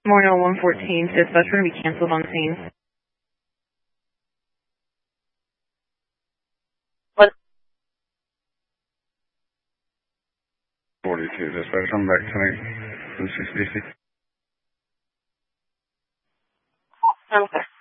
Memorial 114, dispatch, we're going to be canceled on scene. What? 42, dispatch, I'm back tonight. 6DC. Okay.